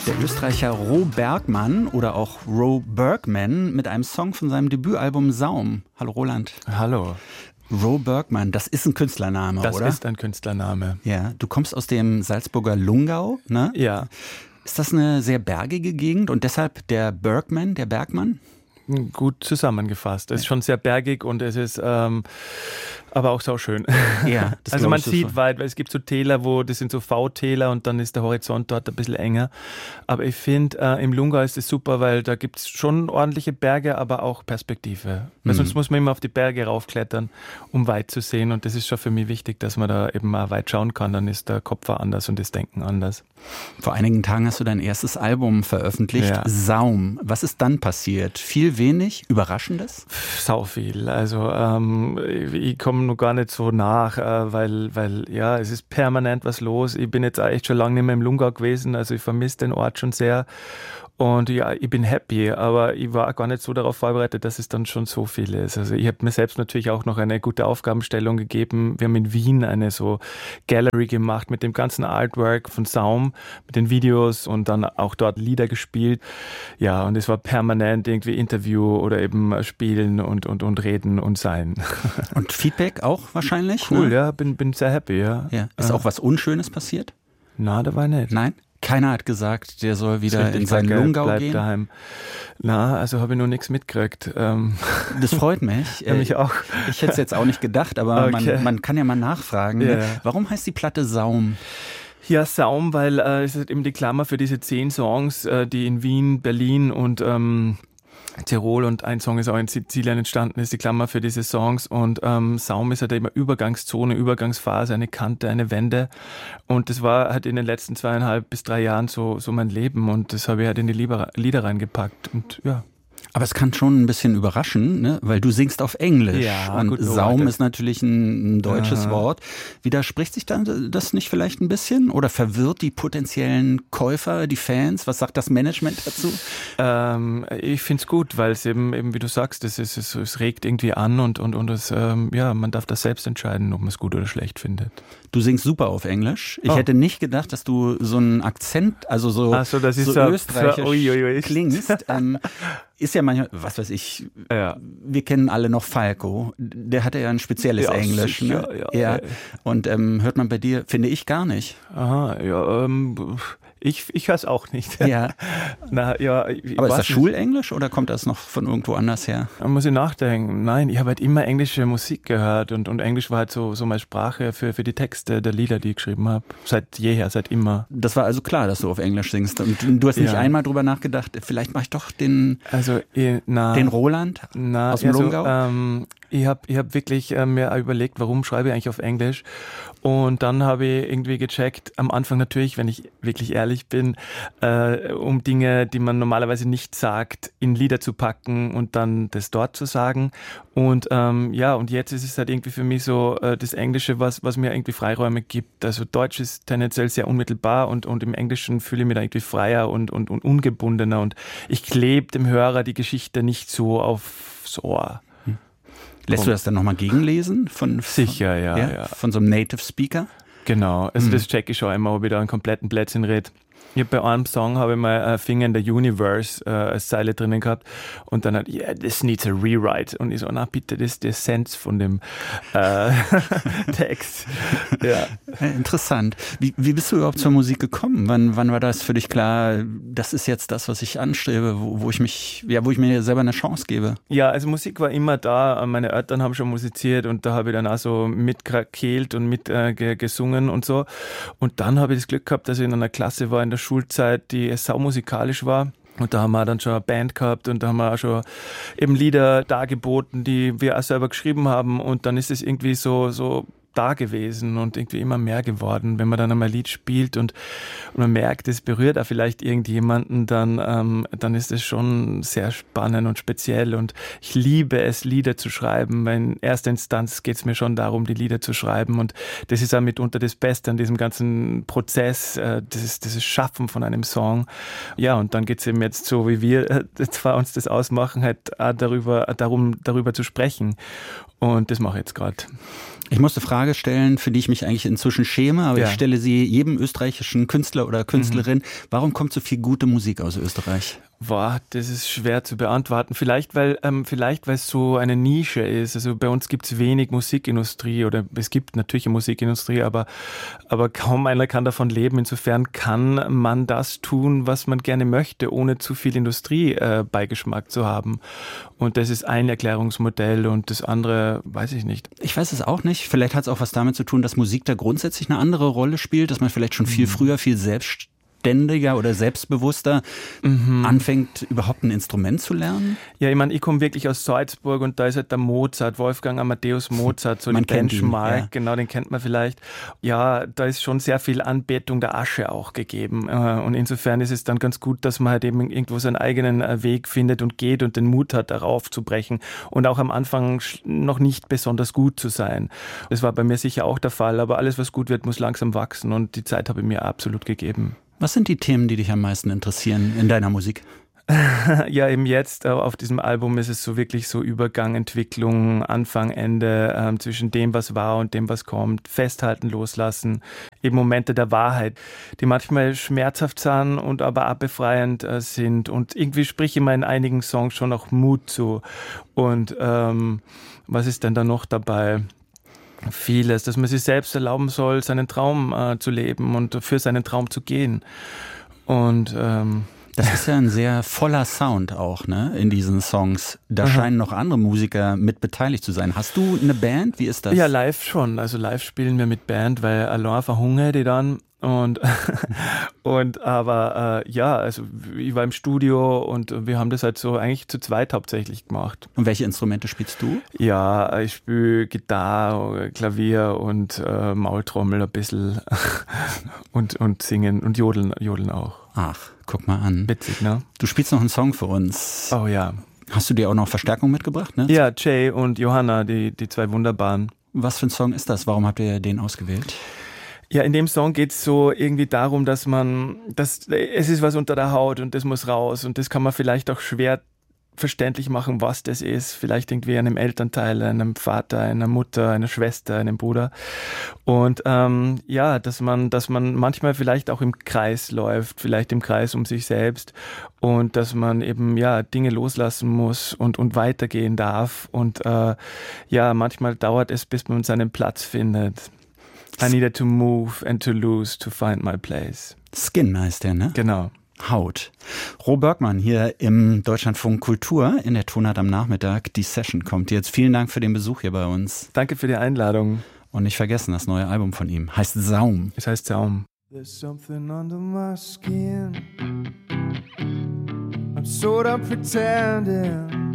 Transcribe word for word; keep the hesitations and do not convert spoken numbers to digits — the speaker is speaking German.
Der Österreicher Ro Bergmann oder auch Ro Bergman mit einem Song von seinem Debütalbum Saum. Hallo Roland. Hallo. Ro Bergman, das ist ein Künstlername, das oder? Das ist ein Künstlername. Ja, du kommst aus dem Salzburger Lungau, ne? Ja. Ist das eine sehr bergige Gegend und deshalb der Bergman, der Bergmann? Gut zusammengefasst. Es ist schon sehr bergig und es ist ähm, aber auch sauschön. Ja, das also man ich, sieht weit, weil es gibt so Täler, wo das sind so V-Täler und dann ist der Horizont dort ein bisschen enger. Aber ich finde, äh, im Lungau ist es super, weil da gibt es schon ordentliche Berge, aber auch Perspektive. Weil Mhm. sonst muss man immer auf die Berge raufklettern, um weit zu sehen. Und das ist schon für mich wichtig, dass man da eben mal weit schauen kann. Dann ist der Kopf auch anders und das Denken anders. Vor einigen Tagen hast du dein erstes Album veröffentlicht, Ja. Saum. Was ist dann passiert? Viel, wenig, Überraschendes? Sau viel. Also ähm, ich, ich komme noch gar nicht so nach, äh, weil, weil ja, es ist permanent was los. Ich bin jetzt auch echt schon lange nicht mehr im Lungau gewesen, also ich vermisse den Ort schon sehr. Und ja, ich bin happy, aber ich war gar nicht so darauf vorbereitet, dass es dann schon so viel ist. Also ich habe mir selbst natürlich auch noch eine gute Aufgabenstellung gegeben. Wir haben in Wien eine so Gallery gemacht mit dem ganzen Artwork von Saum, mit den Videos und dann auch dort Lieder gespielt. Ja, und es war permanent irgendwie Interview oder eben Spielen und, und, und Reden und Sein. Und Feedback auch wahrscheinlich? Cool, ne? ja, bin, bin sehr happy, ja. Ja. Ist Ja. auch was Unschönes passiert? Na, dabei nicht. Nein? Keiner hat gesagt, der soll wieder Richtig, in seinen danke, Lungau bleib gehen? daheim. Na, also habe ich noch nichts mitgekriegt. Ähm, Das freut mich. Ja, mich auch. Ich hätte es jetzt auch nicht gedacht, aber Okay. man, man kann ja mal nachfragen. Ja. Ne? Warum heißt die Platte Saum? Ja, Saum, weil äh, es ist eben die Klammer für diese zehn Songs, äh, die in Wien, Berlin und ähm, Tirol und ein Song ist auch in Sizilien entstanden, ist die Klammer für diese Songs und ähm, Saum ist halt immer Übergangszone, Übergangsphase, eine Kante, eine Wende und das war halt in den letzten zweieinhalb bis drei Jahren so, so mein Leben und das habe ich halt in die Lieder, Lieder reingepackt und ja. Aber es kann schon ein bisschen überraschen, ne? Weil du singst auf Englisch Ja, und gut Saum beobachtet. ist natürlich ein, ein deutsches Aha. Wort. Widerspricht sich dann das nicht vielleicht ein bisschen oder verwirrt die potenziellen Käufer, die Fans? Was sagt das Management dazu? Ähm, ich finde es gut, weil es eben, eben, wie du sagst, es, es, es, es regt irgendwie an und, und, und es, ähm, ja, man darf das selbst entscheiden, ob man es gut oder schlecht findet. Du singst super auf Englisch. Ich Oh. hätte nicht gedacht, dass du so einen Akzent, also so, Ach so, das ist so so- österreichisch so- ui, ui, ui. klingst. Ähm, ist ja manchmal, was weiß ich, Ja. wir kennen alle noch Falco. Der hatte ja ein spezielles Ja, Englisch. sicher, Ne? ja, ja. ja. Und ähm, hört man bei dir, finde ich gar nicht. Aha, ja, ähm, ich, ich höre es auch nicht. Ja. Na, ja, ich Aber ist weiß das nicht. Schulenglisch oder kommt das noch von irgendwo anders her? Da muss ich nachdenken. Nein, ich habe halt immer englische Musik gehört und, und Englisch war halt so, so meine Sprache für, für die Texte der Lieder, die ich geschrieben habe. Seit jeher, seit immer. Das war also klar, dass du auf Englisch singst. Und du hast nicht Ja. einmal drüber nachgedacht, vielleicht mache ich doch den, Also, eh, na, den Roland na, aus dem also, Lungau? ähm, ich habe ich hab wirklich äh, mir überlegt, warum schreibe ich eigentlich auf Englisch. Und dann habe ich irgendwie gecheckt, am Anfang natürlich, wenn ich wirklich ehrlich bin, äh, um Dinge, die man normalerweise nicht sagt, in Lieder zu packen und dann das dort zu sagen. Und ähm, ja, und jetzt ist es halt irgendwie für mich so äh, das Englische, was, was mir irgendwie Freiräume gibt. Also Deutsch ist tendenziell sehr unmittelbar und, und im Englischen fühle ich mich da irgendwie freier und, und, und ungebundener. Und ich klebe dem Hörer die Geschichte nicht so aufs Ohr. Lässt du das dann nochmal gegenlesen? Von, Sicher, ja, ja, ja. Von so einem Native Speaker? Genau, also Mhm. das check ich schon immer, ob ich da einen kompletten Blödsinn rede. Ich hab bei einem Song habe ich mal äh, Finger in the Universe äh, als Zeile drinnen gehabt und dann hat, yeah, this needs a rewrite. Und ich so, na bitte, das ist die Essenz von dem äh, Text. Ja. Ja, interessant. Wie, wie bist du überhaupt zur Musik gekommen? Wann, wann war das für dich klar, das ist jetzt das, was ich anstrebe, wo, wo ich mich, ja, wo ich mir selber eine Chance gebe? Ja, also Musik war immer da. Meine Eltern haben schon musiziert und da habe ich dann auch so mitgekählt und mit äh, ge- gesungen und so. Und dann habe ich das Glück gehabt, dass ich in einer Klasse war in der Schulzeit, die saumusikalisch war. Und da haben wir dann schon eine Band gehabt und da haben wir auch schon eben Lieder dargeboten, die wir auch selber geschrieben haben. Und dann ist es irgendwie so, so da gewesen und irgendwie immer mehr geworden. Wenn man dann einmal ein Lied spielt und, und man merkt, es berührt auch vielleicht irgendjemanden, dann, ähm, dann ist es schon sehr spannend und speziell und ich liebe es, Lieder zu schreiben. Weil in erster Instanz geht es mir schon darum, die Lieder zu schreiben und das ist auch mitunter das Beste an diesem ganzen Prozess, äh, das ist das ist Schaffen von einem Song. Ja, und dann geht es eben jetzt so, wie wir äh, zwar uns das ausmachen, halt auch darüber, darum, darüber zu sprechen. Und das mache ich jetzt gerade. Ich musste eine Frage stellen, für die ich mich eigentlich inzwischen schäme, aber ja. ich stelle sie jedem österreichischen Künstler oder Künstlerin. Mhm. Warum kommt so viel gute Musik aus Österreich? Boah, das ist schwer zu beantworten. Vielleicht, weil ähm, vielleicht, weil es so eine Nische ist. Also bei uns gibt es wenig Musikindustrie oder es gibt natürlich eine Musikindustrie, aber, aber kaum einer kann davon leben. Insofern kann man das tun, was man gerne möchte, ohne zu viel Industriebeigeschmack äh, zu haben. Und das ist ein Erklärungsmodell und das andere weiß ich nicht. Ich weiß es auch nicht. Vielleicht hat es auch was damit zu tun, dass Musik da grundsätzlich eine andere Rolle spielt, dass man vielleicht schon viel früher, viel selbst ständiger oder selbstbewusster mhm. anfängt, überhaupt ein Instrument zu lernen? Ja, ich meine, ich komme wirklich aus Salzburg und da ist halt der Mozart, Wolfgang Amadeus Mozart, so man die Benchmark, ihn, ja. genau, den kennt man vielleicht. Ja, da ist schon sehr viel Anbetung der Asche auch gegeben und insofern ist es dann ganz gut, dass man halt eben irgendwo seinen eigenen Weg findet und geht und den Mut hat, darauf zu brechen und auch am Anfang noch nicht besonders gut zu sein. Das war bei mir sicher auch der Fall, aber alles, was gut wird, muss langsam wachsen und die Zeit habe ich mir absolut gegeben. Was sind die Themen, die dich am meisten interessieren in deiner Musik? Ja, eben jetzt auf diesem Album ist es so wirklich so Übergang, Entwicklung, Anfang, Ende, äh, zwischen dem, was war und dem, was kommt, festhalten, loslassen, eben Momente der Wahrheit, die manchmal schmerzhaft sind und aber auch befreiend äh, sind und irgendwie sprich ich immer in einigen Songs schon auch Mut zu und ähm, was ist denn da noch dabei? Vieles, dass man sich selbst erlauben soll, seinen Traum äh, zu leben und für seinen Traum zu gehen. Und ähm, das ist ja ein sehr voller Sound auch, ne, in diesen Songs. Da Aha. scheinen noch andere Musiker mit beteiligt zu sein. Hast du eine Band? Wie ist das? Ja, live schon. Also live spielen wir mit Band, weil allein verhungere die dann. Und, und aber äh, ja, also ich war im Studio und wir haben das halt so eigentlich zu zweit hauptsächlich gemacht. Und welche Instrumente spielst du? Ja, ich spiele Gitarre, Klavier und äh, Maultrommel ein bisschen und, und singen und jodeln, jodeln auch. Ach, guck mal an. Witzig, ne? Du spielst noch einen Song für uns. Oh ja. Hast du dir auch noch Verstärkung mitgebracht, ne? Ja, Jay und Johanna, die, die zwei Wunderbaren. Was für ein Song ist das? Warum habt ihr den ausgewählt? Ja, in dem Song geht's so irgendwie darum, dass man, dass es ist was unter der Haut und das muss raus und das kann man vielleicht auch schwer verständlich machen, was das ist. Vielleicht irgendwie einem Elternteil, einem Vater, einer Mutter, einer Schwester, einem Bruder. Und ähm, ja, dass man, dass man manchmal vielleicht auch im Kreis läuft, vielleicht im Kreis um sich selbst und dass man eben ja Dinge loslassen muss und und weitergehen darf. Und äh, ja, manchmal dauert es, bis man seinen Platz findet. I needed to move and to lose to find my place. Skin heißt der, ne? Genau. Haut. Ro Bergmann hier im Deutschlandfunk Kultur in der Tonart am Nachmittag. Die Session kommt jetzt. Vielen Dank für den Besuch hier bei uns. Danke für die Einladung. Und nicht vergessen, das neue Album von ihm heißt Saum. Es heißt Saum. There's something under my skin. I'm sort of pretending